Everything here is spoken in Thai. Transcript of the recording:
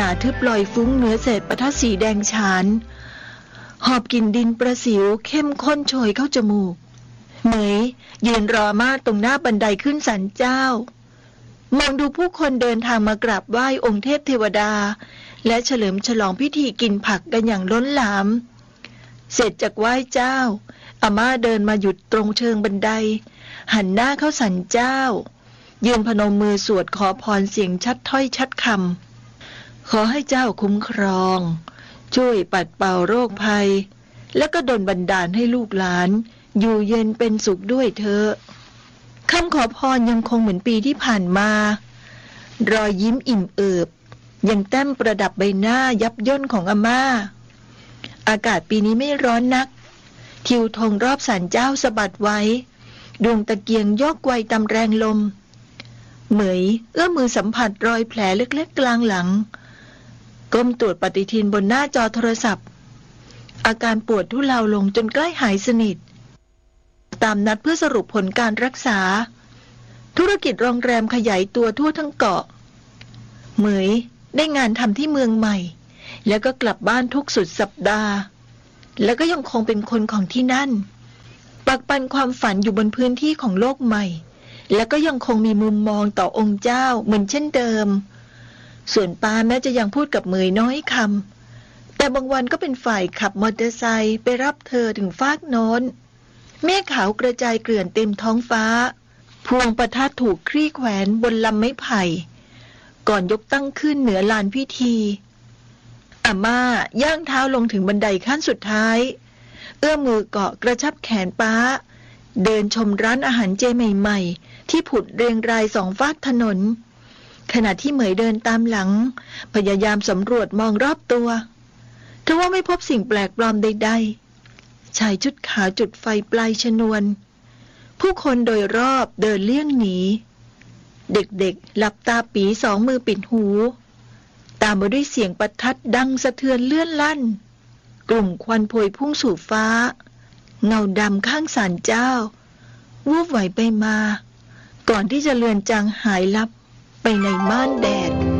นาทึบลอยฟุ้งเหนือเศษประทัดสีแดงฉานหอบกลิ่นดินประสิวเข้มข้นโชยเข้าจมูกเหมยยืนรอมาตรงหน้าบันไดขึ้นศาลเจ้ามองดูผู้คนเดินทางมากราบไหว้องค์เทพเทวดาและเฉลิมฉลองพิธีกินผักกันอย่างล้นหลามเสร็จจากไหว้เจ้าอาม่าเดินมาหยุดตรงเชิงบันไดหันหน้าเข้าศาลเจ้ายืนพนมมือสวดขอพรเสียงชัดถ้อยชัดคำขอให้เจ้าคุ้มครองช่วยปัดเป่าโรคภัยและก็ดลบันดาลให้ลูกหลานอยู่เย็นเป็นสุขด้วยเถอะคำขอพรยังคงเหมือนปีที่ผ่านมารอยยิ้มอิ่มเอิบยังแต้มประดับใบหน้ายับย่นของอาม่าอากาศปีนี้ไม่ร้อนนักทิวธงรอบศาลเจ้าสะบัดไว้ดวงตะเกียงโยกไวตามแรงลมเหมยเอื้อมมือสัมผัสรอยแผลเล็กๆกลางหลังก้มตรวจปฏิทินบนหน้าจอโทรศัพท์อาการปวดทุเลาลงจนใกล้หายสนิทตามนัดเพื่อสรุปผลการรักษาธุรกิจโรงแรมขยายตัวทั่วทั้งเกาะเหมยได้งานทำที่เมืองใหม่แล้วก็กลับบ้านทุกสุดสัปดาห์แล้วก็ยังคงเป็นคนของที่นั่นปักปันความฝันอยู่บนพื้นที่ของโลกใหม่แล้วก็ยังคงมีมุมมองต่อองค์เจ้าเหมือนเช่นเดิมส่วนป้าแม้จะยังพูดกับเหมยน้อยคำแต่บางวันก็เป็นฝ่ายขับมอเตอร์ไซค์ไปรับเธอถึงฟากโน้นเมฆขาวกระจายเกลื่อนเต็มท้องฟ้าพวงประทัดถูกคลี่แขวนบนลำไม้ไผ่ก่อนยกตั้งขึ้นเหนือลานพิธีอาม่าย่างเท้าลงถึงบันไดขั้นสุดท้ายเอื้อมมือเกาะกระชับแขนป้าเดินชมร้านอาหารเจใหม่ๆที่ผุดเรียงรายสองฝากถนนขณะที่เหมยเดินตามหลังพยายามสำรวจมองรอบตัวทว่าไม่พบสิ่งแปลกปลอมใดๆชายชุดขาวจุดไฟปลายชนวนผู้คนโดยรอบเดินเลี่ยงหนีเด็กๆหลับตาปีสองมือปิดหูตามมาด้วยเสียงประทัดดังสะเทือนเลื่อนลั่นกลุ่มควันพวยพุ่งสู่ฟ้าเงาดำข้างศาลเจ้าวูบไหวไปมาก่อนที่จะเลือนจางหายลับไปในม่านแดด